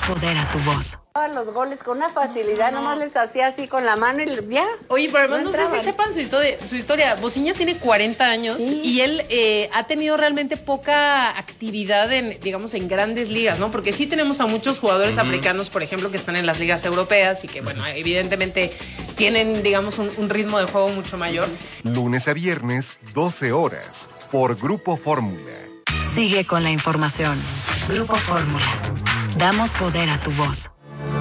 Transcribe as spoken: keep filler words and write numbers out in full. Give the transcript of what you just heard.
poder a tu voz. Los goles con una facilidad, no, no. nomás les hacía así con la mano y ya. Oye, pero además no, no sé si sepan su historia. Su historia. Bociña tiene cuarenta años sí. y él eh, ha tenido realmente poca actividad en, digamos, en grandes ligas, ¿no? Porque sí tenemos a muchos jugadores uh-huh. africanos, por ejemplo, que están en las ligas europeas y que, bueno, evidentemente tienen, digamos, un, un ritmo de juego mucho mayor. Lunes a viernes, doce horas, por Grupo Fórmula. Sigue con la información. Grupo Fórmula. Damos poder a tu voz.